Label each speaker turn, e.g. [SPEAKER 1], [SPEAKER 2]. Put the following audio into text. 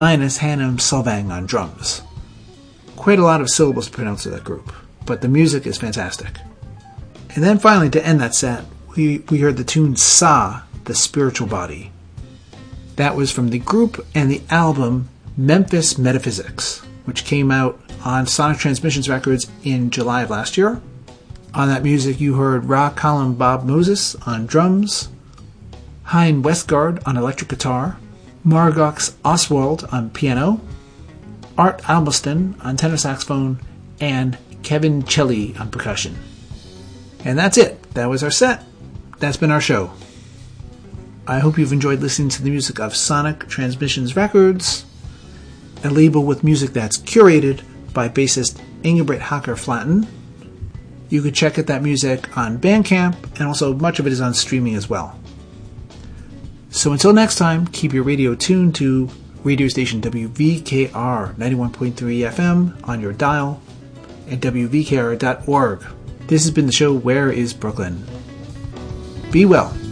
[SPEAKER 1] Linus Hannum Solvang on drums. Quite a lot of syllables to pronounce of that group, but the music is fantastic. And then finally, to end that set, we heard the tune Sa, the Spiritual Body. That was from the group and the album Memphis Metaphysics, which came out on Sonic Transmissions Records in July of last year. On that music, you heard Ra Colin Bob Moses on drums, Hein Westgard on electric guitar, Margox Oswald on piano, Art Albiston on tenor saxophone, and Kevin Chelly on percussion. And that's it. That was our set. That's been our show. I hope you've enjoyed listening to the music of Sonic Transmissions Records, a label with music that's curated by bassist Ingebrigt Hacker Flatten. You can check out that music on Bandcamp, and also much of it is on streaming as well. So until next time, keep your radio tuned to radio station WVKR 91.3 FM on your dial and WVKR.org. This has been the show Where is Brooklyn? Be well.